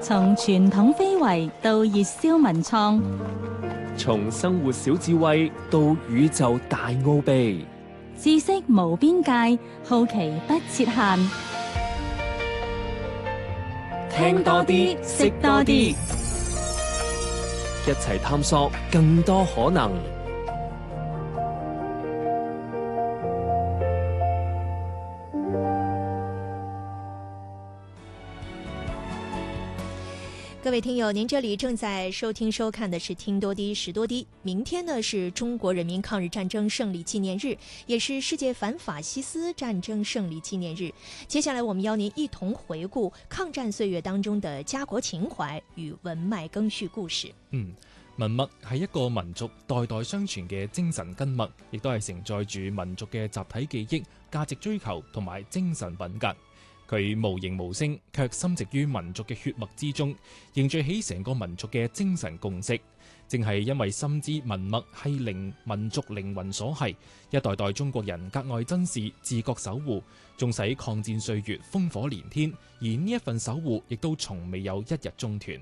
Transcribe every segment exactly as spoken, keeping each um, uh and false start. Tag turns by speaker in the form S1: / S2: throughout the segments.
S1: 從傳統非遺到熱銷文創，
S2: 從生活小智慧到宇宙大奧秘，
S1: 知識無邊界，好奇不設限。
S2: 聽多啲，識多啲，一齊探索更多可能。
S3: 各位听友，您这里正在收听收看的是听多低识多低。明天呢是中国人民抗日战争胜利纪念日，也是世界反法西斯战争胜利纪念日。接下来我们邀您一同回顾抗戰歲月當中的家國情懷與文脈更續故事。
S4: 嗯，文脈係一個民族代代相傳嘅精神根脈，亦都係承載住民族嘅集體記憶、價值追求同埋精神品格。佢無形無聲，卻深植於民族嘅血脈之中，凝聚起成個民族嘅精神共識。正係因為深知文脈係靈民族靈魂所繫，一代代中國人格外珍視、自覺守護，縱使抗戰歲月烽火連天，而呢一份守護亦都從未有一日中斷。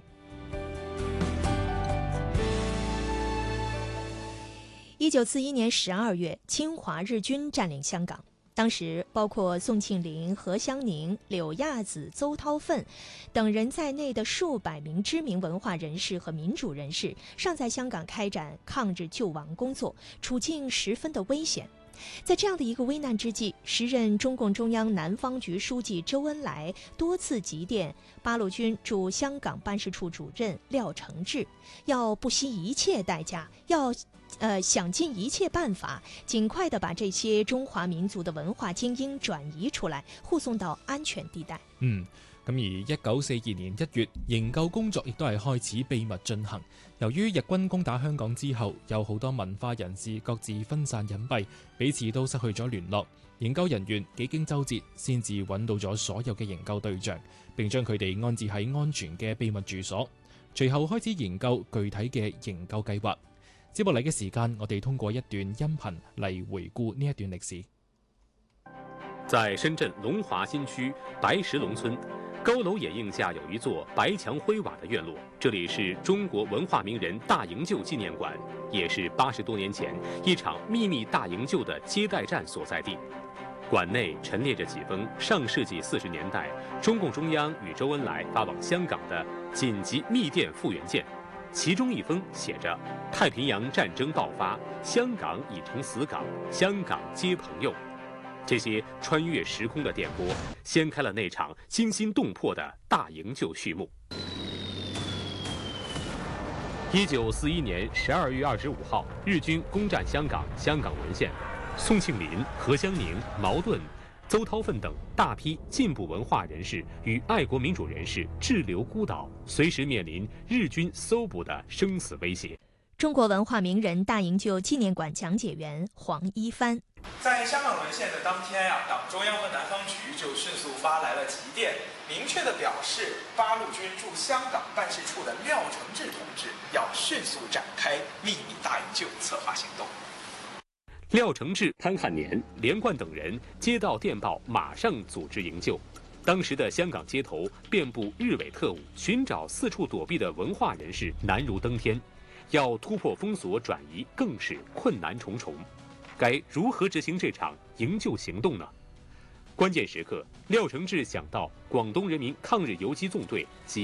S3: 一九四一年十二月，侵華日軍佔領香港。當時包括宋慶齡、何香凝、柳亞子、邹韜奮等人在內的數百名知名文化人士和民主人士尚在香港開展抗日救亡工作，處境十分的危險。在這樣的一個危難之際，時任中共中央南方局書記周恩來多次急電八路軍駐香港辦事處主任廖承志，要不惜一切代價，要呃，想盡一切辦法，盡快地把這些中華民族的文化精英轉移出來，護送到安全地帶。
S4: 嗯，咁而一九四二年一月，營救工作亦都係開始秘密進行。由於日軍攻打香港之後，有好多文化人士各自分散隱蔽，彼此都失去咗聯絡。營救人員幾經周折，先至揾到咗所有嘅營救對象，並將佢哋安置喺安全嘅秘密住所。隨後開始研究具體嘅營救計劃。接落嚟嘅時間，我哋通過一段音頻嚟回顧呢一段歷史。
S5: 在深圳龍華新區白石龍村，高樓掩映下有一座白牆灰瓦的院落，這裡是中國文化名人大營救紀念館，也是八十多年前一場秘密大營救的接待站所在地。館內陳列着幾封上世紀四十年代中共中央與周恩來發往香港的緊急密電復員件。其中一封寫着太平洋戰爭爆發，香港已成死港，香港皆朋友。這些穿越時空的電波掀開了那場驚心動魄的大營救序幕。一九四一年十二月二十五號，日軍攻佔香港，香港淪陷。宋慶齡、何香凝、茅盾、邹韜奮等大批進步文化人士與愛國民主人士滯留孤島，隨時面臨日軍搜捕的生死威脅。
S3: 中國文化名人大營救紀念館講解員黃一帆：
S6: 在香港淪陷的當天啊，黨中央和南方局就迅速發來了急電，明確地表示八路軍駐香港辦事處的廖承志同志要迅速展開秘密大營救策劃行動。
S5: 廖承志、潘漢年、連貫等人接到電報，馬上組織營救。當時的香港街頭遍佈日偽特務，尋找四處躲避的文化人士難如登天，要突破封鎖轉移更是困難重重。該如何執行這場營救行動呢？關鍵時刻，廖承志想到廣東人民抗日游擊縱隊及